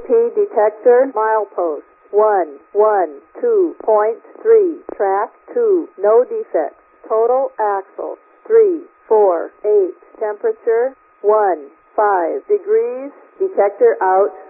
detector, milepost 112.3, track 2, no defects, total axle 348, temperature 15 degrees, detector out.